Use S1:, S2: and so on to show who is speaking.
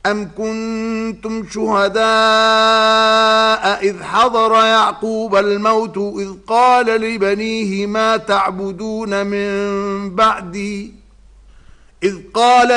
S1: أم كنتم شهداء إذ حضر يعقوب الموت إذ قال لبنيه ما تعبدون من بعدي